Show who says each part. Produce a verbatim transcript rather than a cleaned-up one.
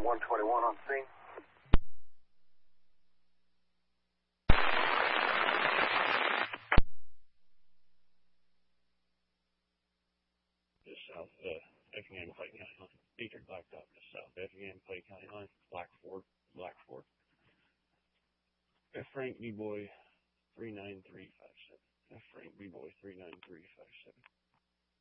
Speaker 1: one twenty-one on scene.
Speaker 2: Just south uh, Effingham Clay County line. Dietrich Blacktop, just south Effingham Clay County line. Blackford, Blackford. F. Frank B. Boy three nine three five seven. F. Frank B. Boy three nine three five seven.